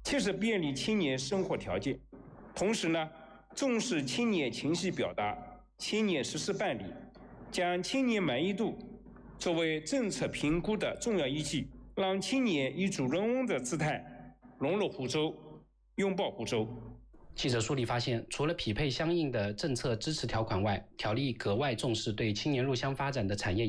切实便利青年生活条件。同时呢，重视青年情绪表达、青年实施办理，将青年满意度作为政策评估的重要依据，让青年以主人翁的姿态融入湖州，拥抱湖州。 记者梳理发现，除了匹配相应的政策支持条款外，条例格外重视对青年入乡发展的产业